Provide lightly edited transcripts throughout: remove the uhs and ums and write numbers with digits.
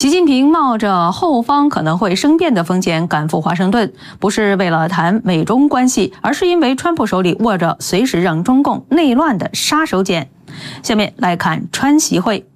习近平冒着后方可能会生变的风险赶赴华盛顿，不是为了谈美中关系，而是因为川普手里握着随时让中共内乱的杀手锏。下面来看川习会。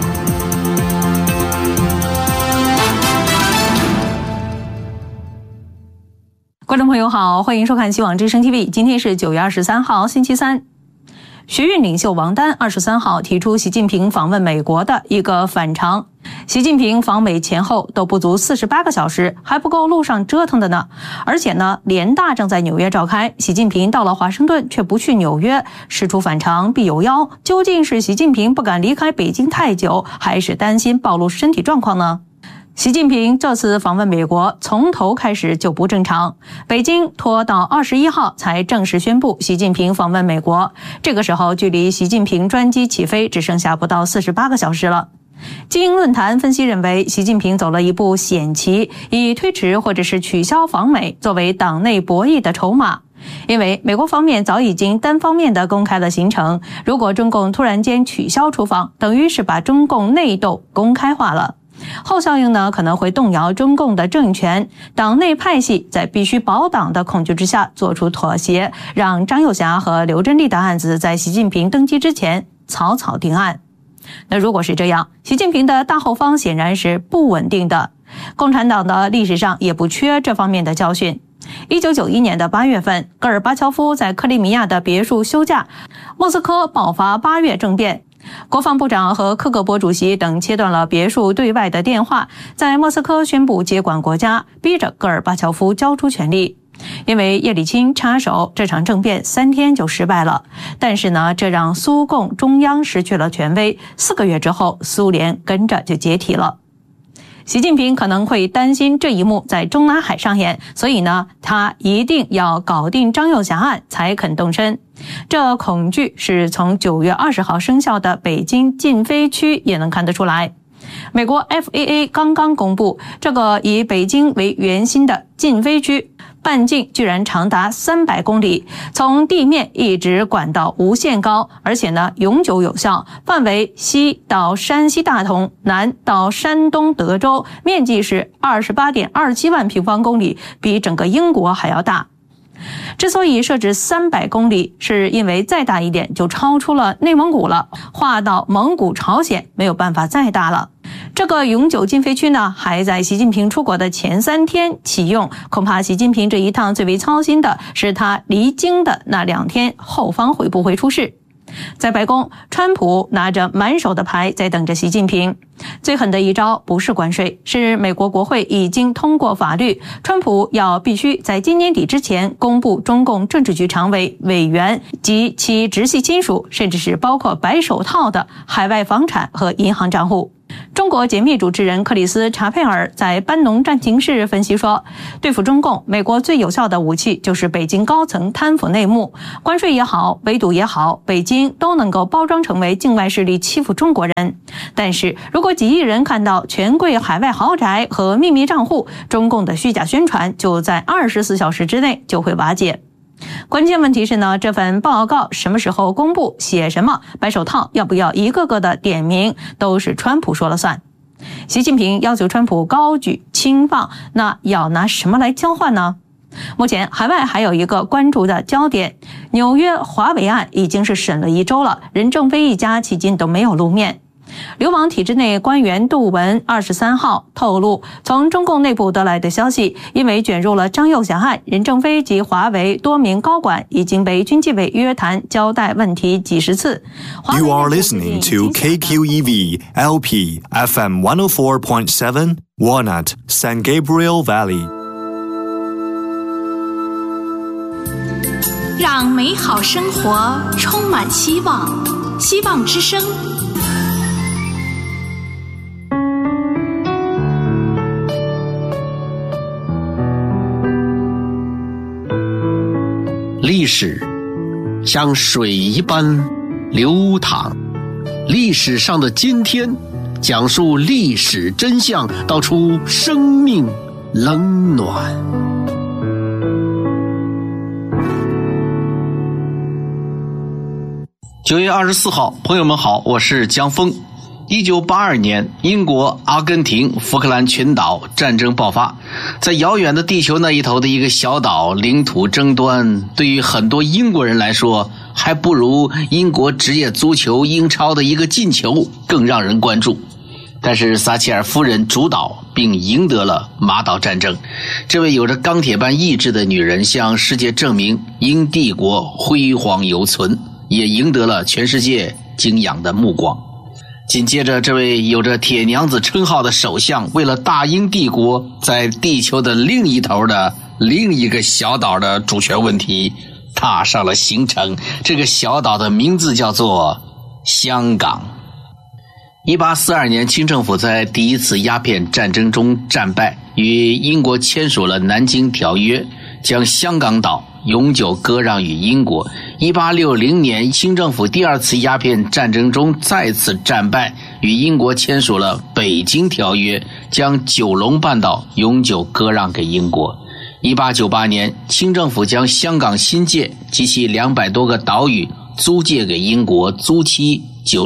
观众朋友好，欢迎收看希望之声 TV， 今天是9月23号星期三。学运领袖王丹23号提出习近平访问美国的一个反常。习近平访美前后都不足48个小时，还不够路上折腾的呢。而且呢，联大正在纽约召开，习近平到了华盛顿却不去纽约，事出反常必有妖。究竟是习近平不敢离开北京太久，还是担心暴露身体状况呢？习近平这次访问美国从头开始就不正常，北京拖到21号才正式宣布习近平访问美国，这个时候距离习近平专机起飞只剩下不到48个小时了。精英论坛分析认为，习近平走了一步险棋，以推迟或者是取消访美作为党内博弈的筹码。因为美国方面早已经单方面的公开了行程，如果中共突然间取消出访，等于是把中共内斗公开化了。后效应呢，可能会动摇中共的政权，党内派系在必须保党的恐惧之下做出妥协，让张又侠和刘振立的案子在习近平登基之前草草定案。那如果是这样，习近平的大后方显然是不稳定的，共产党的历史上也不缺这方面的教训。1991年的8月份，戈尔巴乔夫在克里米亚的别墅休假，莫斯科爆发8月政变，国防部长和克格勃主席等切断了别墅对外的电话，在莫斯科宣布接管国家，逼着戈尔巴乔夫交出权力。因为叶利钦插手，这场政变3天就失败了。但是呢，这让苏共中央失去了权威，4个月之后，苏联跟着就解体了。习近平可能会担心这一幕在中南海上演，所以呢，他一定要搞定张又侠案才肯动身。这恐惧是从9月20号生效的北京禁飞区也能看得出来。美国 FAA 刚刚公布，这个以北京为圆心的禁飞区半径居然长达300公里，从地面一直管到无限高，而且呢永久有效，范围西到山西大同，南到山东德州，面积是28.27万平方公里，比整个英国还要大。之所以设置300公里，是因为再大一点就超出了内蒙古了，划到蒙古朝鲜没有办法再大了。这个永久禁飞区呢，还在习近平出国的前3天启用，恐怕习近平这一趟最为操心的是他离京的那2天后方会不会出事。在白宫，川普拿着满手的牌在等着习近平。最狠的一招不是关税，是美国国会已经通过法律，川普必须在今年底之前公布中共政治局常委、委员及其直系亲属，甚至是包括白手套的海外房产和银行账户。中国解密主持人克里斯·查佩尔在班农战情室分析说，对付中共，美国最有效的武器就是北京高层贪腐内幕，关税也好，围堵也好，北京都能够包装成为境外势力欺负中国人。但是如果几亿人看到权贵海外豪宅和秘密账户，中共的虚假宣传就在24小时之内就会瓦解。关键问题是呢，这份报告什么时候公布，写什么，白手套要不要一个个的点名，都是川普说了算。习近平要求川普高举轻放，那要拿什么来交换呢？目前海外还有一个关注的焦点，纽约华为案已经是审了1周了，任正非一家迄今都没有露面。流亡体制内官员杜文23号透露，从中共内部得来的消息，因为卷入了张又侠案，任正非及华为多名高管已经被军纪委约谈交代问题几十次。 You are listening to KQEV LP FM 104.7 Walnut San Gabriel Valley。 让美好生活充满希望，希望之声。 历史像水一般流淌，历史上的今天，讲述历史真相，道出生命冷暖。9月24号，朋友们好，我是江峰。 1982年，英国、阿根廷、福克兰群岛战争爆发，在遥远的地球那一头的一个小岛，领土争端对于很多英国人来说，还不如英国职业足球英超的一个进球更让人关注。但是撒切尔夫人主导并赢得了马岛战争，这位有着钢铁般意志的女人向世界证明英帝国辉煌犹存，也赢得了全世界敬仰的目光。紧接着，这位有着铁娘子称号的首相为了大英帝国在地球的另一头的另一个小岛的主权问题踏上了行程。这个小岛的名字叫做香港。1842年，清政府在第一次鸦片战争中战败，与英国签署了南京条约，将香港岛永久割让于英国。1860年，清政府第二次鸦片战争中再次战败，与英国签署了北京条约，将九龙半岛永久割让给英国。1898年，清政府将香港新界及其200多个岛屿租借给英国，租期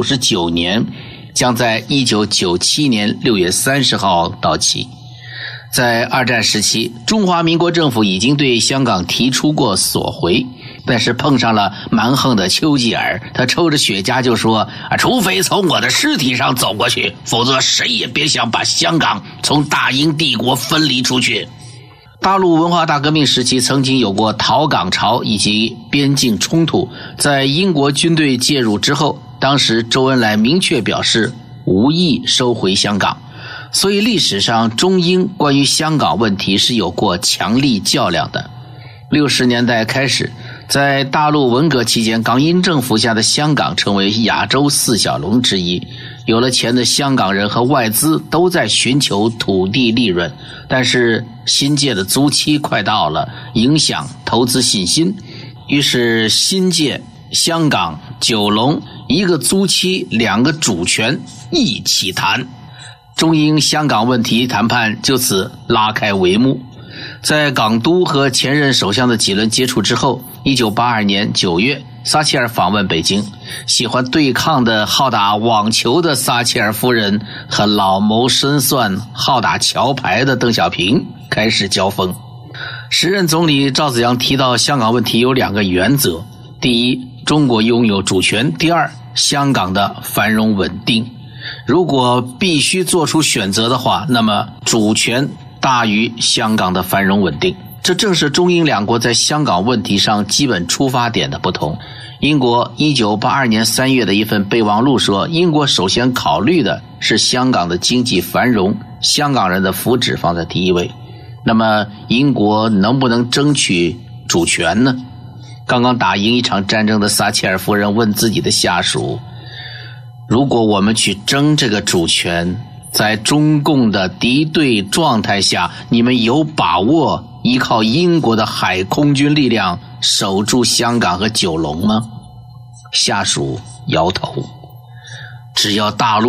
99年，将在1997年6月30号到期。在二战时期，中华民国政府已经对香港提出过索回，但是碰上了蛮横的丘吉尔，他抽着雪茄就说，除非从我的尸体上走过去，否则谁也别想把香港从大英帝国分离出去。大陆文化大革命时期曾经有过逃港潮以及边境冲突，在英国军队介入之后，当时周恩来明确表示无意收回香港，所以历史上中英关于香港问题是有过强力较量的。60年代开始，在大陆文革期间，港英政府下的香港成为亚洲四小龙之一，有了钱的香港人和外资都在寻求土地利润，但是新界的租期快到了，影响投资信心，于是新界、香港、九龙一个租期两个主权一起谈，中英香港问题谈判就此拉开帷幕。在港督和前任首相的几轮接触之后，1982年9月，撒切尔访问北京，喜欢对抗的好打网球的撒切尔夫人和老谋深算好打桥牌的邓小平开始交锋。时任总理赵紫阳提到香港问题有2个原则：第一，中国拥有主权；第二，香港的繁荣稳定。如果必须做出选择的话，那么主权大于香港的繁荣稳定。这正是中英两国在香港问题上基本出发点的不同。英国1982年3月的一份备忘录说，英国首先考虑的是香港的经济繁荣，香港人的福祉放在第一位。那么英国能不能争取主权呢？刚刚打赢一场战争的撒切尔夫人问自己的下属，如果我们去争这个主权，在中共的敌对状态下，你们有把握依靠英国的海空军力量守住香港和九龙吗？下属摇头。只要大陆